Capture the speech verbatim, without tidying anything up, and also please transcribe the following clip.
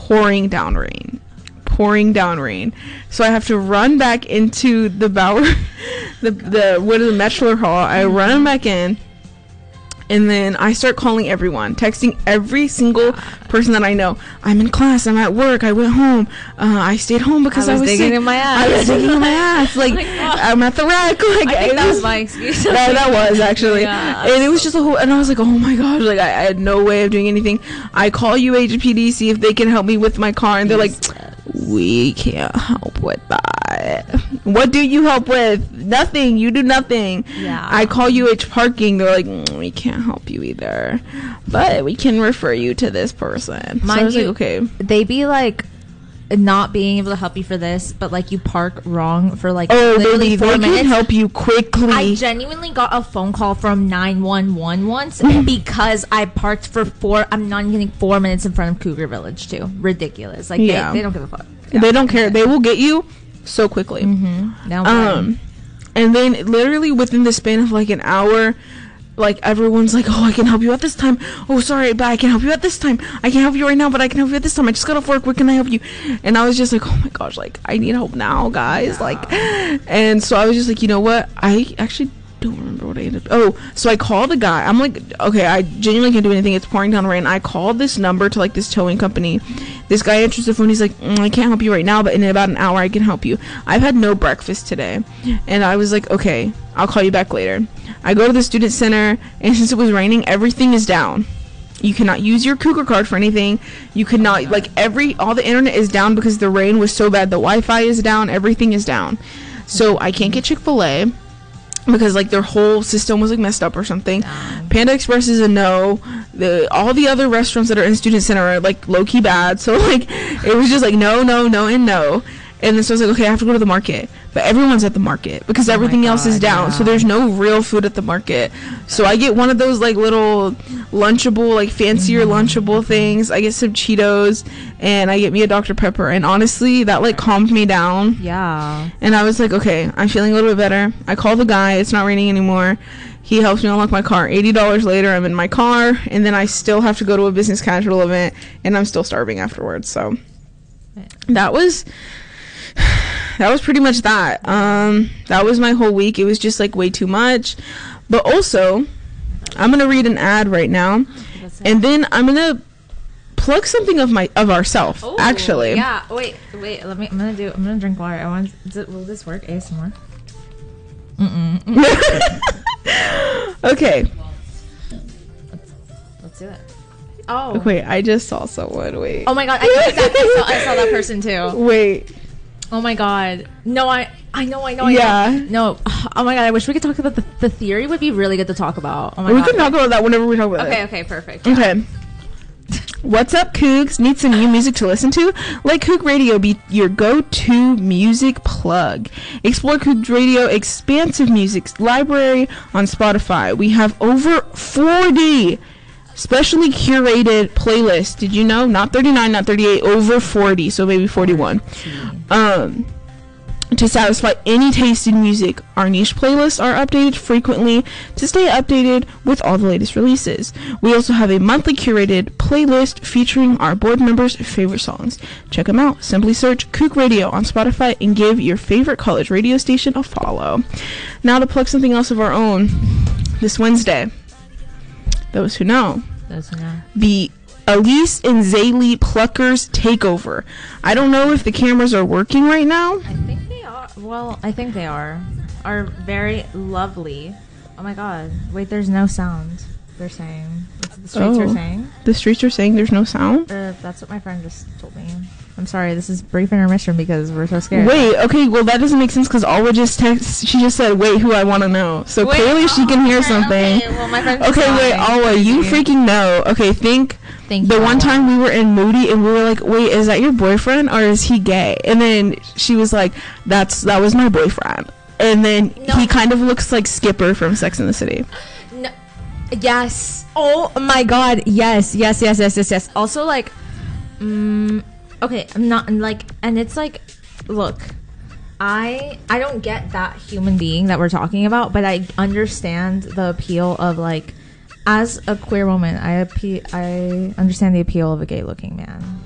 pouring down rain. Pouring down rain. So I have to run back into the Bower, the, the, what is the Metro Hall. I run back in. And then I start calling everyone, texting every single person that I know. I'm in class. I'm at work. I went home. Uh, I stayed home because I was, I was digging sick. in my ass. I was digging in my ass. Like, like oh. I'm at the rec. Like, I think that was, was my excuse. that, that was actually. Yeah, and it was just a whole. And I was like, oh my gosh. Like, I, I had no way of doing anything. I call U H P D, see if they can help me with my car, and they're like, we can't help with that. What do you help with? Nothing. You do nothing. Yeah. I call U H Parking. They're like, mm, we can't help you either, but we can refer you to this person. Mind so I was you, like, okay. They be like not being able to help you for this, but like you park wrong for like oh, literally baby, four they minutes. can help you quickly. I genuinely got a phone call from nine one one once because I parked for four. I'm not even getting four minutes in front of Cougar Village too. Ridiculous. Like yeah. they, they don't give a fuck. Yeah. They don't care. They will get you so quickly. Mm-hmm. Now, um, and then literally within the span of like an hour, like everyone's like, oh, I can help you at this time. Oh, sorry, but I can help you at this time. I can't help you right now, but I can help you at this time. I just got off work. Where can I help you? And I was just like, oh my gosh, like I need help now, guys. Yeah. Like, and so I was just like, you know what? I actually don't remember what I ended up. Oh, so I called a guy. I'm like, okay, I genuinely can't do anything. It's pouring down rain. I called this number to like this towing company. This guy answers the phone. He's like, mm, I can't help you right now, but in about an hour I can help you. I've had no breakfast today. And I was like, okay, I'll call you back later. I go to the student center, and since it was raining, everything is down. You cannot use your Cougar card for anything. You could not, like, every, all the internet is down because the rain was so bad. The Wi-Fi is down. Everything is down. So I can't get Chick-fil-A because, like, their whole system was, like, messed up or something. Down. Panda Express is a no. The, all the other restaurants that are in student center are, like, low-key bad. So, like, it was just, like, no, no, no, and no. And then so I was like, okay, I have to go to the market. But everyone's at the market because oh everything God, else is down. Yeah. So there's no real food at the market. So I get one of those like little Lunchable, like fancier mm-hmm. Lunchable things. I get some Cheetos and I get me a Doctor Pepper. And honestly, that like calmed me down. Yeah. And I was like, okay, I'm feeling a little bit better. I call the guy. It's not raining anymore. He helps me unlock my car. eighty dollars later, I'm in my car. And then I still have to go to a business casual event. And I'm still starving afterwards. So that was... that was pretty much that. Um, that was my whole week. It was just like way too much. But also, I'm gonna read an ad right now, and then I'm gonna plug something of my of ourselves. Actually, yeah. Wait, wait. Let me. I'm gonna do. I'm gonna drink water. I want. Does it, will this work? A S M R. Mm mm. Okay. Let's, let's do it. Oh. Wait, I just saw someone. Wait. Oh my God! I know exactly. I saw, I saw that person too. Wait. Oh my God. No, I I know, I know, I yeah. know. No. Oh my God, I wish we could talk about the, the theory would be really good to talk about. Oh my we God. We can talk about that whenever we talk about okay, it. Okay, okay, perfect. Okay. What's up, Cougs? Need some new music to listen to? Let Coug Radio be your go-to music plug. Explore Coug Radio expansive music library on Spotify. We have over forty specially curated playlists. Did you know? Not thirty-nine, not thirty-eight, over forty, so maybe forty-one. Um, to satisfy any taste in music, our niche playlists are updated frequently to stay updated with all the latest releases. We also have a monthly curated playlist featuring our board members' favorite songs. Check them out. Simply search Coug Radio on Spotify and give your favorite college radio station a follow. Now to plug something else of our own. This Wednesday, those who know, those who know, the Elise and Zaylee Pluckers Takeover. I don't know if the cameras are working right now. I think they are. Well, I think they are. Are very lovely. Oh my God. Wait, there's no sound. They're saying. That's what the streets oh, are saying. The streets are saying there's no sound? Uh, that's what my friend just told me. I'm sorry, this is brief intermission because we're so scared. Wait, okay, well that doesn't make sense because Alwa just text. She just said, "Wait, who I want to know." So wait, clearly oh, she can hear okay, something. Okay, well my friend. Okay, wait, Alwa, you freaking know. Okay, think. Thank the you, one Alwa. time we were in Moody and we were like, "Wait, is that your boyfriend or is he gay?" And then she was like, "That's that was my boyfriend." And then no. he kind of looks like Skipper from Sex and the City. No. Yes. Oh my God. Yes. Yes. Yes. Yes. Yes. Yes. Also, like, um, okay. I'm not like, and it's like, look, I I don't get that human being that we're talking about, but I understand the appeal of like, as a queer woman, I appe- I understand the appeal of a gay-looking man.